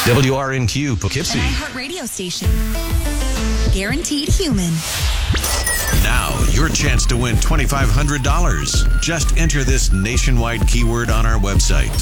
WRNQ Poughkeepsie. An iHeart radio station. Guaranteed human. Now, your chance to win $2,500. Just enter this nationwide keyword on our website.